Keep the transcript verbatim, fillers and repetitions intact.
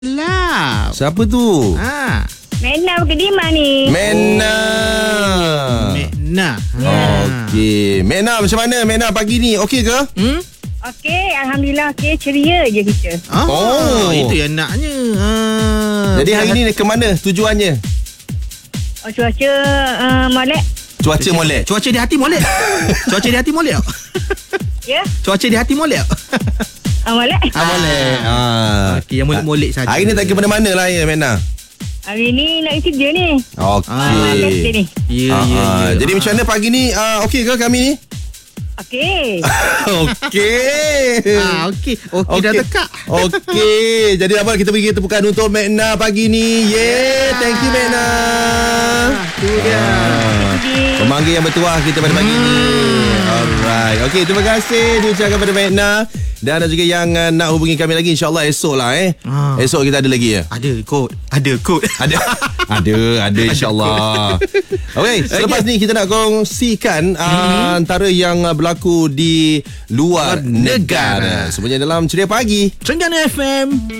Lap. Siapa tu? Ha. Mena Kedima ni. Mena. Mena. Okey. Mena macam mana Mena pagi ni? Okey ke? Hmm? Okey, Alhamdulillah okey, ceria je kita. Ah, Oh. itu yang naknya. Ah. Jadi hari ni ke mana tujuannya? Oh, cuaca uh, molek. Cuaca molek. Cuaca di hati molek. Cuaca di hati molek. Ya, Cuaca di hati molek. uh, molek. Ah, molek. Ah. Okey, yang molek-molek saja. Hari ni tak ke mana-mana lah ya Mena. Hari ni nak kerja ni. Ah, Kerja Okey. ni. Ya, Ah, ya, ah. ya. Jadi macam mana pagi ni? Ah, okey ke kami ni? Okey. Okey. Ah, okey. Okey dah tekak. Okey. Jadi apa kita bagi tepukan untuk Mena pagi ni. Yeah, thank you Mena. Itu dia. Pemanggil yang bertuah kita pada pagi ni. Alright. Okey, terima kasih diucapkan kepada Mena. Dan ada juga yang uh, nak hubungi kami lagi, InsyaAllah esok lah eh. Ah. Esok kita ada lagi ya. Ada kod. Ada kod. Ada. ada, ada insyaAllah. Okey, selepas ni kita nak kongsikan uh, mm-hmm. antara yang uh, berlaku di luar negara. Semuanya dalam Ceria Pagi. Trengganu F M.